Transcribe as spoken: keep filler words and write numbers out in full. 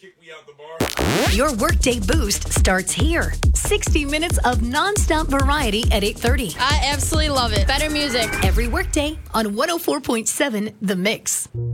kick me out the bar. Your Workday Boost starts here. sixty minutes of nonstop variety at eight thirty. I absolutely love it. Better music. Every workday on one oh four point seven The Mix.